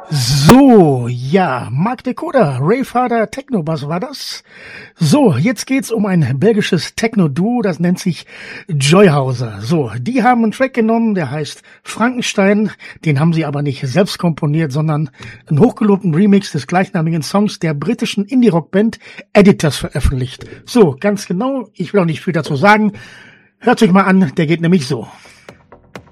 So, ja, Mark Decoder, Rayfather Technobass war das. So, jetzt geht's um ein belgisches Techno-Duo, das nennt sich Joyhauser. So, die haben einen Track genommen, der heißt Frankenstein. Den haben sie aber nicht selbst komponiert, sondern einen hochgelobten Remix des gleichnamigen Songs der britischen Indie-Rock-Band Editors veröffentlicht. So, ganz genau, ich will auch nicht viel dazu sagen. Hört euch mal an, der geht nämlich so.